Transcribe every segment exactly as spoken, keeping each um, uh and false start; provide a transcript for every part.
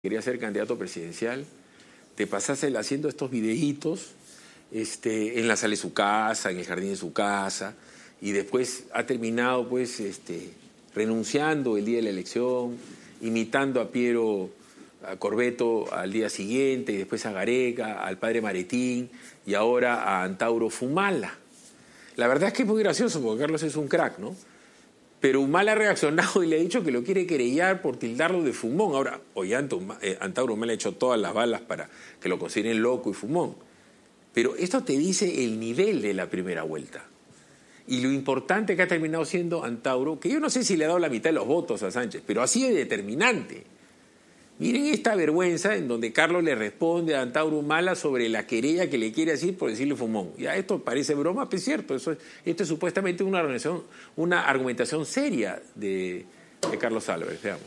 quería ser candidato presidencial, te pasaste haciendo estos videitos este, en la sala de su casa, en el jardín de su casa, y después ha terminado pues este, renunciando el día de la elección, imitando a Piero a Corbeto al día siguiente, y después a Gareca, al padre Maretín, y ahora a Antauro Fumala. La verdad es que es muy gracioso, porque Carlos es un crack, ¿no? Pero Humala ha reaccionado y le ha dicho que lo quiere querellar por tildarlo de fumón. Ahora, Ollanta, eh, Antauro Humala ha hecho todas las balas para que lo consideren loco y fumón. Pero esto te dice el nivel de la primera vuelta. Y lo importante que ha terminado siendo Antauro, que yo no sé si le ha dado la mitad de los votos a Sánchez, pero así es determinante. Miren esta vergüenza en donde Carlos le responde a Antauro Humala sobre la querella que le quiere decir por decirle fumón. Ya esto parece broma, pero es cierto. Eso es, esto es supuestamente una argumentación, una argumentación seria de, de Carlos Álvarez. Veamos.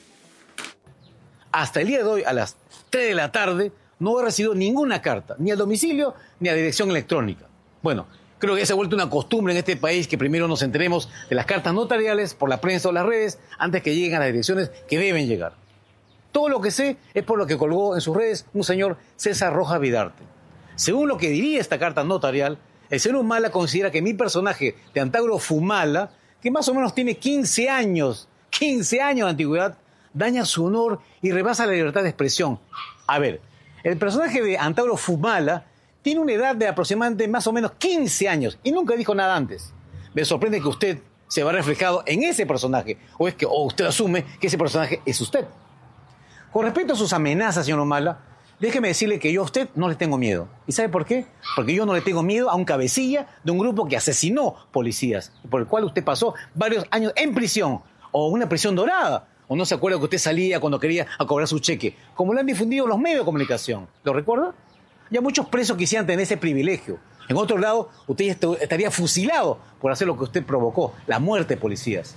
Hasta el día de hoy, a las tres de la tarde, no he recibido ninguna carta, ni al domicilio ni a dirección electrónica. Bueno, creo que ya se ha vuelto una costumbre en este país que primero nos enteremos de las cartas notariales por la prensa o las redes antes que lleguen a las direcciones que deben llegar. Todo lo que sé es por lo que colgó en sus redes un señor César Rojas Vidarte. Según lo que diría esta carta notarial, el señor Humala considera que mi personaje de Antauro Fumala, que más o menos tiene quince años, quince años de antigüedad, daña su honor y rebasa la libertad de expresión. A ver, el personaje de Antauro Fumala tiene una edad de aproximadamente más o menos quince años y nunca dijo nada antes. Me sorprende que usted se va reflejado en ese personaje, o es que o usted asume que ese personaje es usted. Con respecto a sus amenazas, señor Humala, déjeme decirle que yo a usted no le tengo miedo. ¿Y sabe por qué? Porque yo no le tengo miedo a un cabecilla de un grupo que asesinó policías, por el cual usted pasó varios años en prisión, o una prisión dorada, o no se acuerda que usted salía cuando quería a cobrar su cheque, como lo han difundido los medios de comunicación. ¿Lo recuerda? Ya muchos presos quisieran tener ese privilegio. En otro lado, usted ya estaría fusilado por hacer lo que usted provocó, la muerte de policías.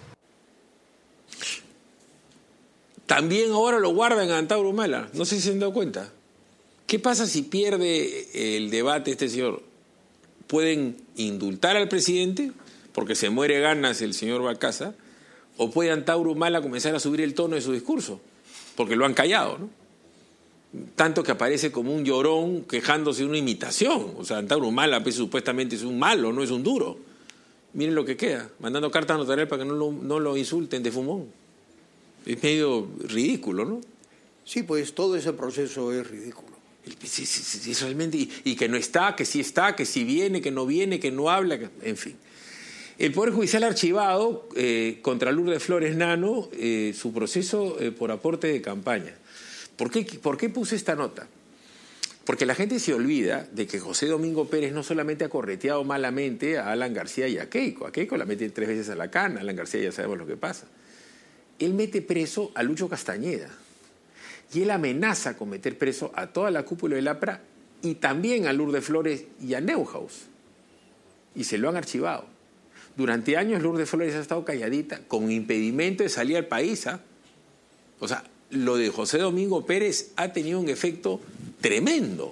También ahora lo guardan a Antauro Humala. No sé si se han dado cuenta. ¿Qué pasa si pierde el debate este señor? ¿Pueden indultar al presidente porque se muere ganas el señor Balcázar? ¿O puede Antauro Humala comenzar a subir el tono de su discurso? Porque lo han callado, ¿no? Tanto que aparece como un llorón quejándose de una imitación. O sea, Antauro Humala pues, supuestamente es un malo, no es un duro. Miren lo que queda, mandando cartas notariales para que no lo, no lo insulten de fumón. Es medio ridículo, ¿no? Sí, pues todo ese proceso es ridículo. Sí, sí, sí, realmente, y, y que no está, que sí está, que sí viene, que no viene, que no habla, que, en fin. El Poder Judicial ha archivado eh, contra Lourdes Flores Nano eh, su proceso eh, por aporte de campaña. ¿Por qué, ¿Por qué puse esta nota? Porque la gente se olvida de que José Domingo Pérez no solamente ha correteado malamente a Alan García y a Keiko. A Keiko la mete tres veces a la cana, a Alan García ya sabemos lo que pasa. Él mete preso a Lucho Castañeda y él amenaza con meter preso a toda la cúpula del APRA y también a Lourdes Flores y a Neuhaus. Y se lo han archivado. Durante años Lourdes Flores ha estado calladita con impedimento de salir al país. ¿eh? O sea, lo de José Domingo Pérez ha tenido un efecto tremendo.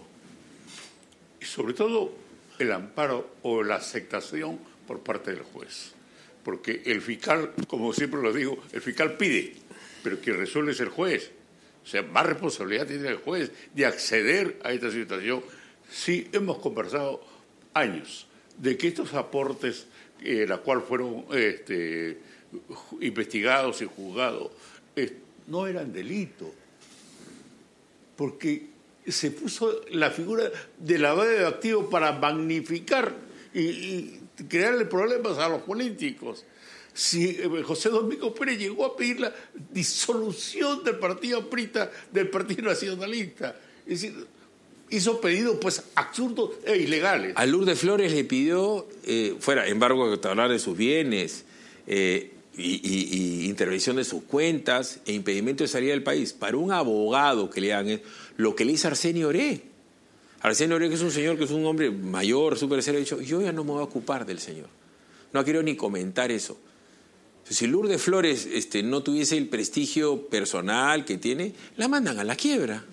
Y sobre todo el amparo o la aceptación por parte del juez. Porque el fiscal, como siempre lo digo, el fiscal pide, pero quien resuelve es el juez. O sea, más responsabilidad tiene el juez de acceder a esta situación. Sí, hemos conversado años de que estos aportes, eh, la cual fueron este, investigados y juzgados, eh, no eran delito. Porque se puso la figura de lavado de activos para magnificar y... y crearle problemas a los políticos. Si José Domingo Pérez llegó a pedir la disolución del partido aprista, del Partido Nacionalista, es decir, hizo pedidos pues absurdos e ilegales. A Lourdes Flores le pidió, eh, fuera embargo hablar de sus bienes, eh, y, y, y intervención de sus cuentas e impedimento de salida del país. Para un abogado que le hagan lo que le hizo Arsenio Oré. Arsenio Oré, que es un señor que es un hombre mayor, súper serio, ha dicho, yo ya no me voy a ocupar del señor. No quiero ni comentar eso. Si Lourdes Flores este, no tuviese el prestigio personal que tiene, la mandan a la quiebra.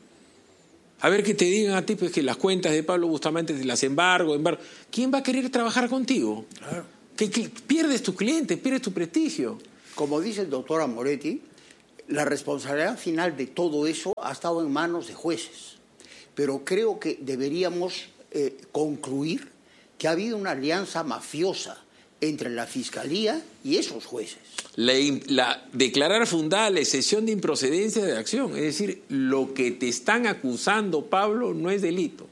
A ver que te digan a ti pues, que las cuentas de Pablo Bustamante te las embargo, embargo. ¿Quién va a querer trabajar contigo? Claro. Que, que pierdes tu cliente, pierdes tu prestigio. Como dice el doctor Amoretti, La responsabilidad final de todo eso ha estado en manos de jueces, pero creo que deberíamos eh, concluir que ha habido una alianza mafiosa entre la Fiscalía y esos jueces. La, la, declarar fundada la excepción de improcedencia de acción, es decir, lo que te están acusando, Pablo, no es delito.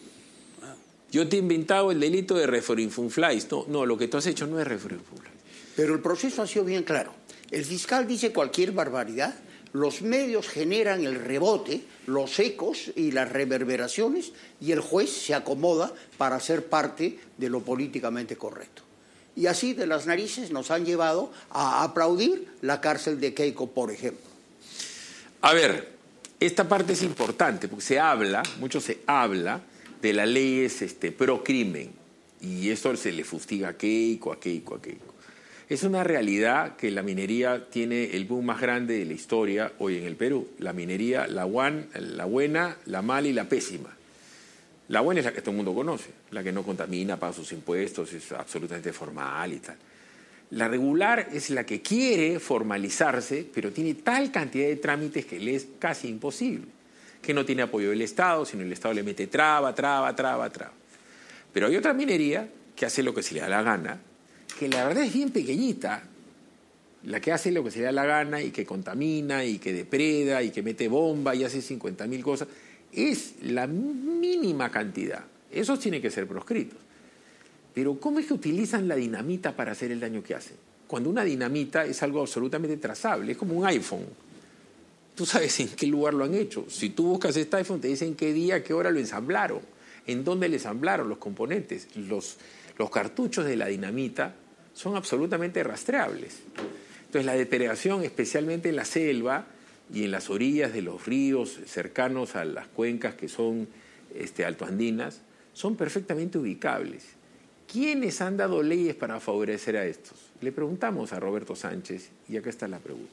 Yo te he inventado el delito de reforinfunflies. No, no, lo que tú has hecho no es reforinfunflies. Pero el proceso ha sido bien claro. El fiscal dice cualquier barbaridad, los medios generan el rebote, los ecos y las reverberaciones, y el juez se acomoda para ser parte de lo políticamente correcto. Y así de las narices nos han llevado a aplaudir la cárcel de Keiko, por ejemplo. A ver, esta parte es importante porque se habla, mucho se habla de las leyes este, pro crimen, y eso se le fustiga a Keiko, a Keiko, a Keiko. Es una realidad que la minería tiene el boom más grande de la historia hoy en el Perú. La minería, la, one, la buena, la mala y la pésima. La buena es la que todo el mundo conoce, la que no contamina, paga sus impuestos, es absolutamente formal y tal. La regular es la que quiere formalizarse, pero tiene tal cantidad de trámites que le es casi imposible, que no tiene apoyo del Estado, sino el Estado le mete traba, traba, traba, traba. Pero hay otra minería que hace lo que se le da la gana, que la verdad es bien pequeñita, la que hace lo que se le da la gana y que contamina y que depreda y que mete bomba y hace cincuenta mil cosas, es la mínima cantidad. Esos tienen que ser proscritos. Pero ¿cómo es que utilizan la dinamita para hacer el daño que hacen? Cuando una dinamita es algo absolutamente trazable, es como un iPhone. Tú sabes en qué lugar lo han hecho. Si tú buscas este iPhone, te dicen qué día, qué hora lo ensamblaron, en dónde le ensamblaron los componentes. Los, los cartuchos de la dinamita son absolutamente rastreables. Entonces la depredación, especialmente en la selva y en las orillas de los ríos cercanos a las cuencas que son este, altoandinas, son perfectamente ubicables. ¿Quiénes han dado leyes para favorecer a estos? Le preguntamos a Roberto Sánchez y acá está la pregunta.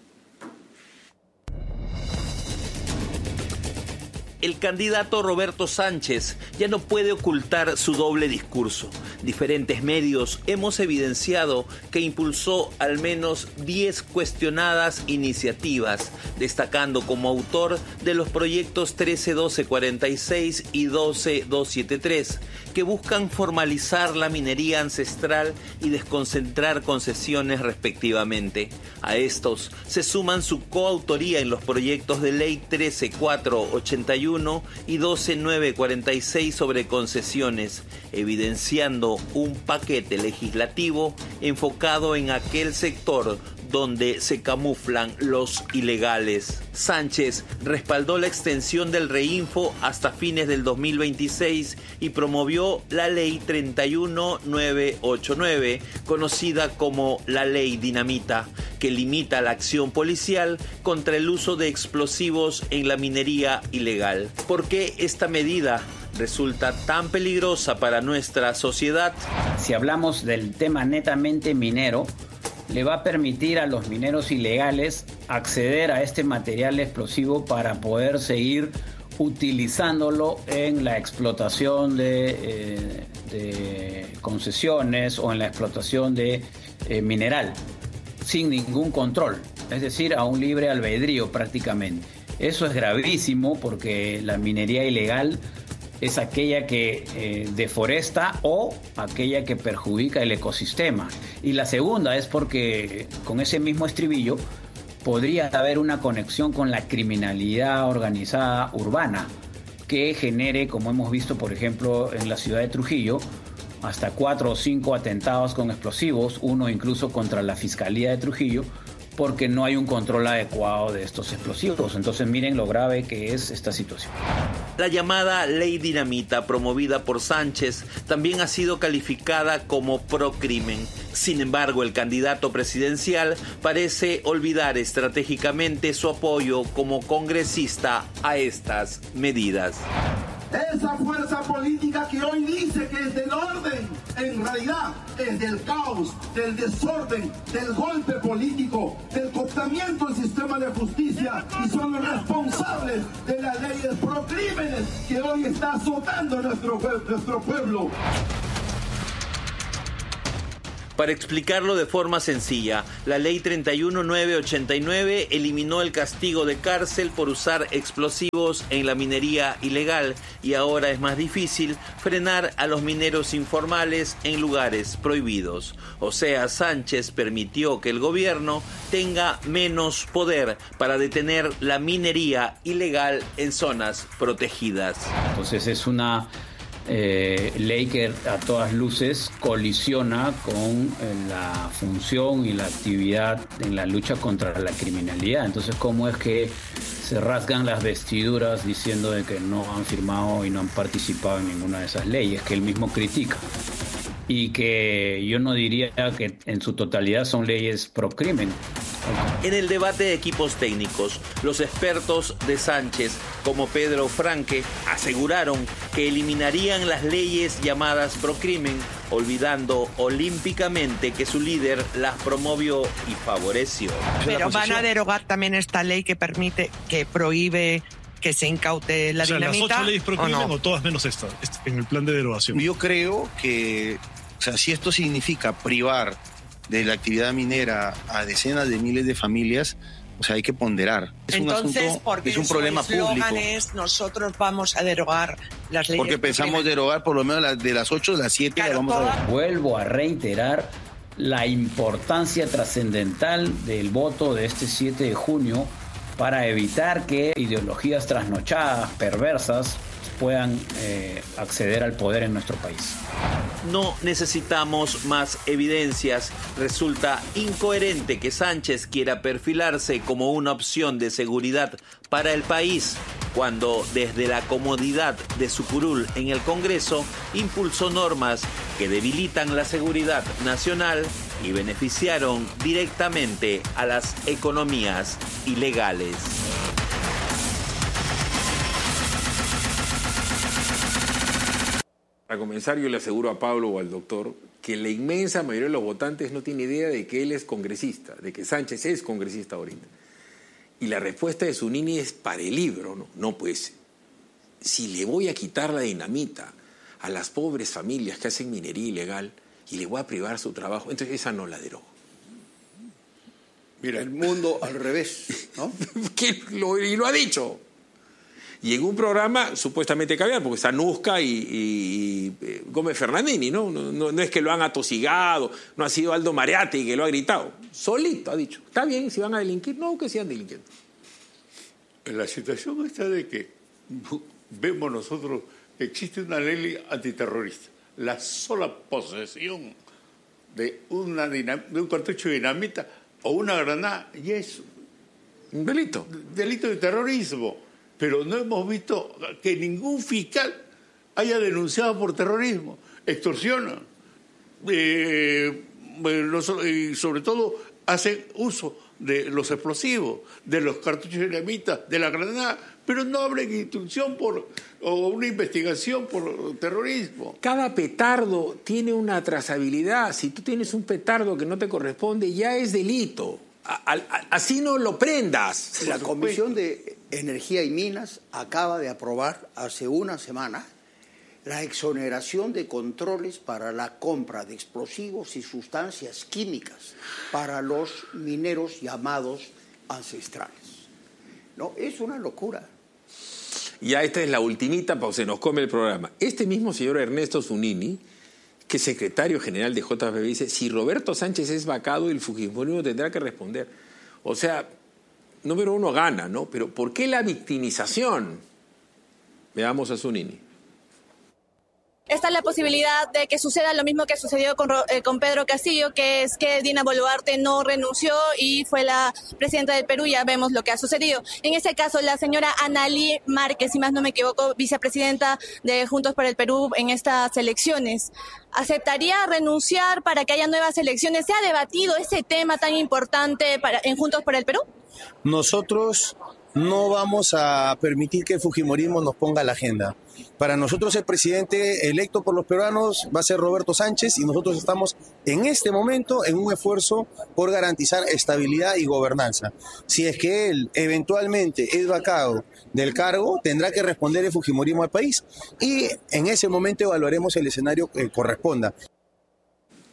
El candidato Roberto Sánchez ya no puede ocultar su doble discurso. Diferentes medios hemos evidenciado que impulsó al menos diez cuestionadas iniciativas, destacando como autor de los proyectos trece doce cuarenta y seis y doce doscientos setenta y tres, que buscan formalizar la minería ancestral y desconcentrar concesiones respectivamente. A estos se suman su coautoría en los proyectos de ley trece cuatrocientos ochenta y uno y doce mil novecientos cuarenta y seis sobre concesiones, evidenciando un paquete legislativo enfocado en aquel sector donde se camuflan los ilegales. Sánchez respaldó la extensión del Reinfo hasta fines del dos mil veintiséis y promovió la Ley treinta y uno mil novecientos ochenta y nueve, conocida como la Ley Dinamita, que limita la acción policial contra el uso de explosivos en la minería ilegal. ¿Por qué esta medida resulta tan peligrosa para nuestra sociedad? Si hablamos del tema netamente minero, le va a permitir a los mineros ilegales acceder a este material explosivo para poder seguir utilizándolo en la explotación de, eh, de concesiones o en la explotación de eh, mineral, sin ningún control, es decir, a un libre albedrío prácticamente. Eso es gravísimo porque la minería ilegal es aquella que eh, deforesta o aquella que perjudica el ecosistema. Y la segunda es porque con ese mismo estribillo podría haber una conexión con la criminalidad organizada urbana que genere, como hemos visto por ejemplo en la ciudad de Trujillo, hasta cuatro o cinco atentados con explosivos, uno incluso contra la Fiscalía de Trujillo, porque no hay un control adecuado de estos explosivos. Entonces miren lo grave que es esta situación. La llamada Ley Dinamita, promovida por Sánchez, también ha sido calificada como procrimen. Sin embargo, el candidato presidencial parece olvidar estratégicamente su apoyo como congresista a estas medidas. Esa fuerza política que hoy dice que es del orden, en realidad es del caos, del desorden, del golpe político, del cooptamiento del sistema de justicia, y son los responsables de las leyes procrímenes que hoy está azotando nuestro, nuestro pueblo. Para explicarlo de forma sencilla, la ley treinta y uno mil novecientos ochenta y nueve eliminó el castigo de cárcel por usar explosivos en la minería ilegal y ahora es más difícil frenar a los mineros informales en lugares prohibidos. O sea, Sánchez permitió que el gobierno tenga menos poder para detener la minería ilegal en zonas protegidas. Entonces es una eh, ley que a todas luces colisiona con eh, la función y la actividad en la lucha contra la criminalidad. Entonces, ¿cómo es que se rasgan las vestiduras diciendo de que no han firmado y no han participado en ninguna de esas leyes que él mismo critica? Y que yo no diría que en su totalidad son leyes pro crimen. En el debate de equipos técnicos, los expertos de Sánchez, como Pedro Franque, aseguraron que eliminarían las leyes llamadas procrimen, olvidando olímpicamente que su líder las promovió y favoreció. Pero van a derogar también esta ley que permite, que prohíbe que se incaute la o sea, dinamita. ¿las ocho leyes procrimen o, no? o todas menos esta, en el plan de derogación? Yo creo que, o sea, si esto significa privar de la actividad minera a decenas de miles de familias, o sea, hay que ponderar. Es Entonces, un asunto, porque es un problema público. Es, nosotros vamos a derogar las leyes. Porque pensamos derogar por lo menos las, de las ocho, las siete, claro, las vamos toda... a ver. Vuelvo a reiterar la importancia trascendental del voto de este siete de junio para evitar que ideologías trasnochadas, perversas, puedan eh, acceder al poder en nuestro país. No necesitamos más evidencias. Resulta incoherente que Sánchez quiera perfilarse como una opción de seguridad para el país, cuando desde la comodidad de su curul en el Congreso impulsó normas que debilitan la seguridad nacional y beneficiaron directamente a las economías ilegales. Para comenzar, yo le aseguro a Pablo o al doctor que la inmensa mayoría de los votantes no tiene idea de que él es congresista, de que Sánchez es congresista ahorita. Y la respuesta de Zunini es para el libro, ¿no? No, pues, si le voy a quitar la dinamita a las pobres familias que hacen minería ilegal y le voy a privar su trabajo, entonces esa no la derogo. Mira, el mundo al revés, ¿no? ¿Qué? Lo, y lo ha dicho. Y en un programa supuestamente caviar, porque está Nusca y, y, y Gómez Fernandini, ¿no? No, no, no es que lo han atosigado, no ha sido Aldo Mariatti que lo ha gritado. Solito ha dicho, está bien, si van a delinquir, no, que sigan delinquiendo. La situación está de que vemos nosotros que existe una ley antiterrorista. La sola posesión de, una dinam- de un cartucho de dinamita o una granada ya es un delito. Delito de terrorismo. Pero no hemos visto que ningún fiscal haya denunciado por terrorismo. Extorsionan. Eh, y sobre todo hacen uso de los explosivos, de los cartuchos de dinamita, de la granada, pero no abren instrucción por, o una investigación por terrorismo. Cada petardo tiene una trazabilidad. Si tú tienes un petardo que no te corresponde, ya es delito. A, a, a, así no lo prendas. La Comisión de Energía y Minas acaba de aprobar hace una semana la exoneración de controles para la compra de explosivos y sustancias químicas para los mineros llamados ancestrales. No, es una locura. Ya esta es la ultimita, pues se nos come el programa. Este mismo señor Ernesto Zunini, que es secretario general de J P B, dice, si Roberto Sánchez es vacado, el fujimorismo tendrá que responder. O sea, número uno gana, ¿no? Pero ¿por qué la victimización? Veamos a Zunini. Está la posibilidad de que suceda lo mismo que sucedió con, eh, con Pedro Castillo, que es que Dina Boluarte no renunció y fue la presidenta del Perú. Ya vemos lo que ha sucedido. En este caso, la señora Analí Márquez, si más no me equivoco, vicepresidenta de Juntos por el Perú en estas elecciones, ¿aceptaría renunciar para que haya nuevas elecciones? ¿Se ha debatido ese tema tan importante para, en Juntos por el Perú? Nosotros no vamos a permitir que el fujimorismo nos ponga la agenda. Para nosotros el presidente electo por los peruanos va a ser Roberto Sánchez y nosotros estamos en este momento en un esfuerzo por garantizar estabilidad y gobernanza. Si es que él eventualmente es vacado del cargo, tendrá que responder el fujimorismo al país y en ese momento evaluaremos el escenario que corresponda.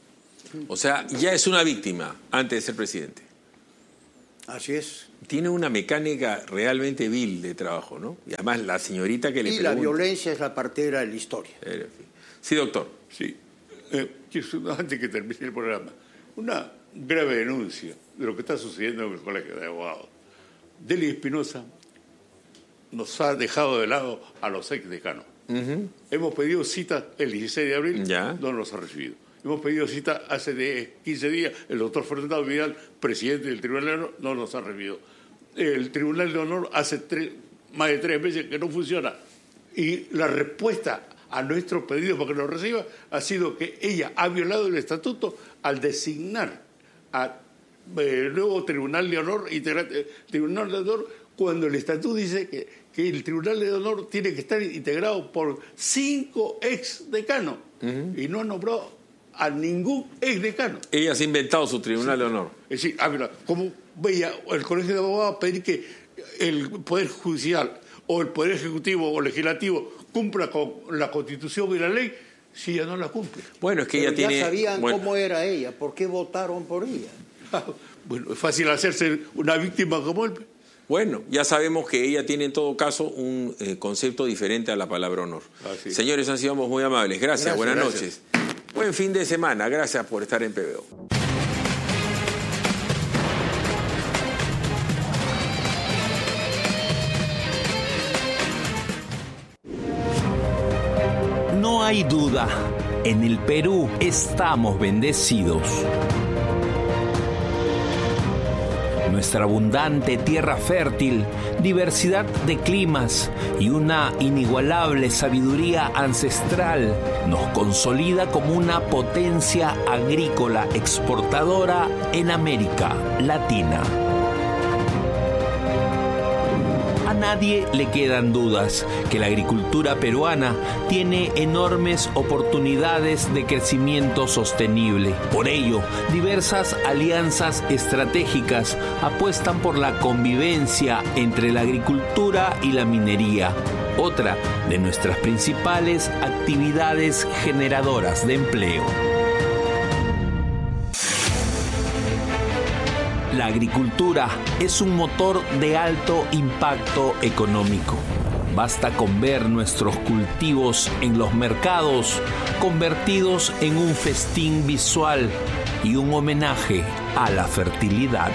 O sea, ya es una víctima antes de ser presidente. Así es. Tiene una mecánica realmente vil de trabajo, ¿no? Y además la señorita que le Y pregunta... la violencia es la partera de la historia. Sí, doctor. Sí. Eh, antes que termine el programa, una grave denuncia de lo que está sucediendo en el Colegio de Abogados. Deli Espinosa nos ha dejado de lado a los ex decanos. Uh-huh. Hemos pedido cita el dieciséis de abril, ya. No nos ha recibido. Hemos pedido cita hace de quince días, el doctor Fernando Vidal, presidente del Tribunal de Honor, no nos ha recibido. El Tribunal de Honor hace tres, más de tres meses que no funciona. Y la respuesta a nuestro pedido para que nos reciba ha sido que ella ha violado el estatuto al designar al eh, nuevo Tribunal de Honor, integrante, Tribunal de Honor, cuando el estatuto dice que, que el Tribunal de Honor tiene que estar integrado por cinco ex decanos, uh-huh. y no ha nombrado a ningún ex decano. Ella se ha inventado su Tribunal sí. de Honor. Es decir, ah, mira, ¿cómo veía el Colegio de Abogados pedir que el Poder Judicial o el Poder Ejecutivo o Legislativo cumpla con la Constitución y la ley si ella no la cumple? Bueno, es que Pero ella ya tiene... sabían bueno. cómo era ella, ¿por qué votaron por ella? Bueno, es fácil hacerse una víctima como él. Bueno, ya sabemos que ella tiene en todo caso un eh, concepto diferente a la palabra honor. Ah, sí. Señores, han sido muy amables. Gracias, gracias buenas gracias. noches. Buen fin de semana. Gracias por estar en P B O. No hay duda, en el Perú estamos bendecidos. Nuestra abundante tierra fértil, diversidad de climas y una inigualable sabiduría ancestral nos consolida como una potencia agrícola exportadora en América Latina. A nadie le quedan dudas que la agricultura peruana tiene enormes oportunidades de crecimiento sostenible. Por ello, diversas alianzas estratégicas apuestan por la convivencia entre la agricultura y la minería, otra de nuestras principales actividades generadoras de empleo. La agricultura es un motor de alto impacto económico. Basta con ver nuestros cultivos en los mercados convertidos en un festín visual y un homenaje a la fertilidad.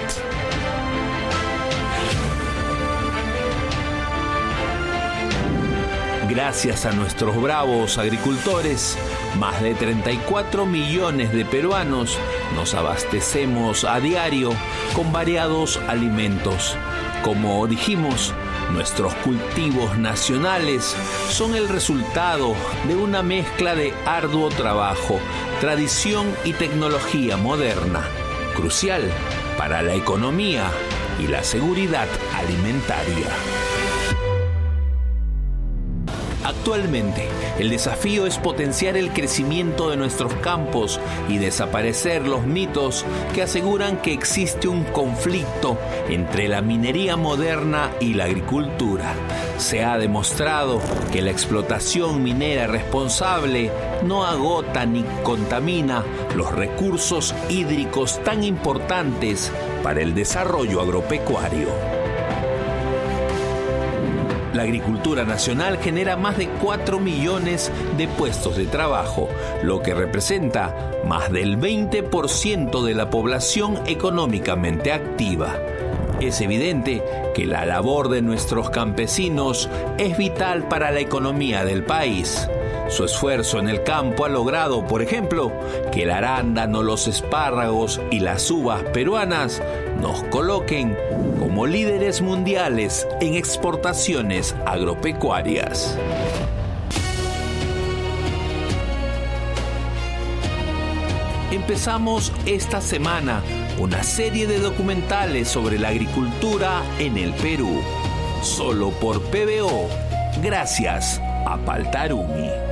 Gracias a nuestros bravos agricultores, más de treinta y cuatro millones de peruanos nos abastecemos a diario con variados alimentos. Como dijimos, nuestros cultivos nacionales son el resultado de una mezcla de arduo trabajo, tradición y tecnología moderna, crucial para la economía y la seguridad alimentaria. Actualmente, el desafío es potenciar el crecimiento de nuestros campos y desaparecer los mitos que aseguran que existe un conflicto entre la minería moderna y la agricultura. Se ha demostrado que la explotación minera responsable no agota ni contamina los recursos hídricos tan importantes para el desarrollo agropecuario. La agricultura nacional genera más de cuatro millones de puestos de trabajo, lo que representa más del veinte por ciento de la población económicamente activa. Es evidente que la labor de nuestros campesinos es vital para la economía del país. Su esfuerzo en el campo ha logrado, por ejemplo, que el arándano, los espárragos y las uvas peruanas nos coloquen como líderes mundiales en exportaciones agropecuarias. Empezamos esta semana una serie de documentales sobre la agricultura en el Perú. Solo por P B O, gracias a Paltarumi.